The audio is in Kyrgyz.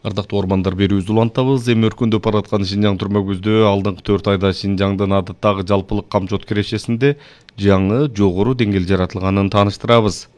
Ардактуу ормандар берүүбүздү улантабыз. Эми өркүндөп бараткан Шинжаң түрмөгүбүздө алдыңкы 4 айда Шинжаңдын адаттагы жалпылык камчот кирешесинде жаңы жогору деңгээл жаратылганын тааныштырабыз.